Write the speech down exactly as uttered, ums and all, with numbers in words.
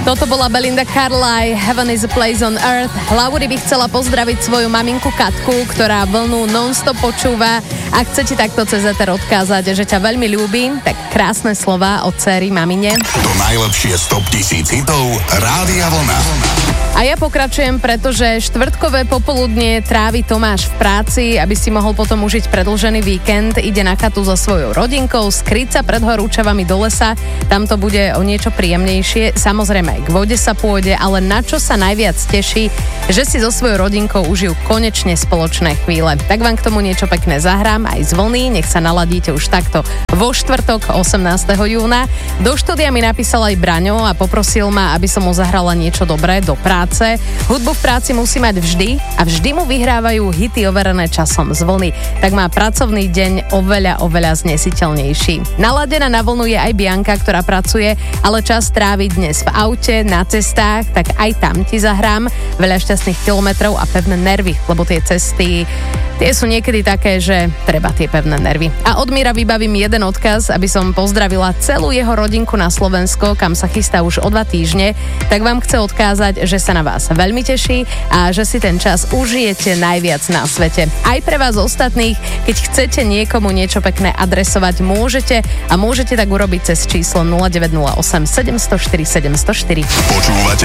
Toto bola Belinda Carlisle, Heaven is a Place on Earth. Lauri by chcela pozdraviť svoju maminku Katku, ktorá vlnu non-stop počúva. Ak chcete takto cez éter odkázať, že ťa veľmi ľúbim, tak krásne slova od dcery mamine. To najlepšie z top tisíc hitov Rádia Vlna. A ja pokračujem, pretože štvrtkové popoludnie trávi Tomáš v práci, aby si mohol potom užiť predĺžený víkend. Ide na chatu so svojou rodinkou, skryť sa pred horúčavami do lesa. Tam to bude o niečo príjemnejšie. Samozrejme aj k vode sa pôjde, ale na čo sa najviac teší, že si so svojou rodinkou užijú konečne spoločné chvíle. Tak vám k tomu niečo pekné zahrám aj z Vlny. Nech sa naladíte už takto vo štvrtok osemnásteho júna. Do štúdia mi napísal aj Braňo a poprosil ma, aby som mu zahrala niečo dobré do práce. Hudbu v práci musí mať vždy a vždy mu vyhrávajú hity overené časom z Vlny. Tak má pracovný deň oveľa, oveľa znesiteľnejší. Naladená na Vlnu je aj Bianka, ktorá pracuje, ale čas trávi dnes v aute, na cestách, tak aj tam ti zahrám. Veľa šťastných kilometrov a pevné nervy, lebo tie cesty tie sú niekedy také, že treba tie pevné nervy. A od Míra vybavím jeden odkaz, aby som pozdravila celú jeho rodinku na Slovensko, kam sa chystá už o dva týždne. Tak vám chce odkázať, že sa na vás veľmi teší a že si ten čas užijete najviac na svete. Aj pre vás ostatných, keď chcete niekomu niečo pekné adresovať, môžete a môžete tak urobiť cez číslo nula deväť nula osem sedem nula štyri sedem nula štyri. Počúvate